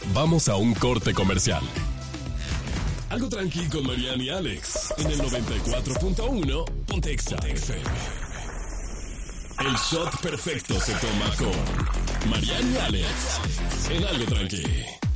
Vamos a un corte comercial. Algo tranqui con Mariana y Alex en el 94.1 Pontexa FM. El shot perfecto se toma con Mariana y Alex en Algo Tranqui.